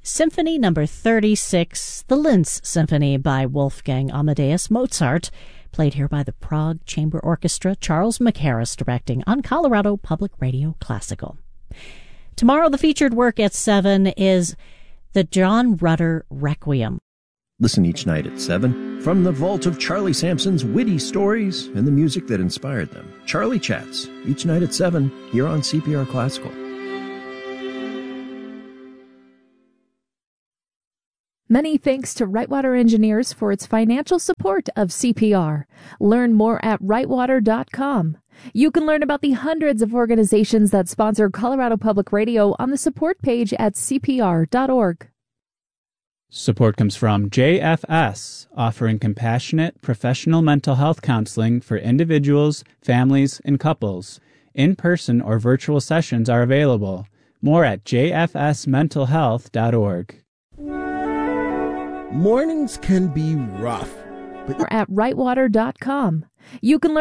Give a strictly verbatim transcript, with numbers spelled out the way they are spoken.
Symphony Number thirty-six, the Linz Symphony by Wolfgang Amadeus Mozart, played here by the Prague Chamber Orchestra, Charles McHarris directing on Colorado Public Radio Classical. Tomorrow, the featured work at seven is the John Rutter Requiem. Listen each night at seven from the vault of Charlie Sampson's witty stories and the music that inspired them. Charlie Chats, each night at seven, here on C P R Classical. Many thanks to Wrightwater Engineers for its financial support of C P R. Learn more at wrightwater dot com. You can learn about the hundreds of organizations that sponsor Colorado Public Radio on the support page at c p r dot org. Support comes from J F S, offering compassionate, professional mental health counseling for individuals, families, and couples. In-person or virtual sessions are available. More at j f s mental health dot org. Mornings can be rough, but at wrightwater dot com. You can learn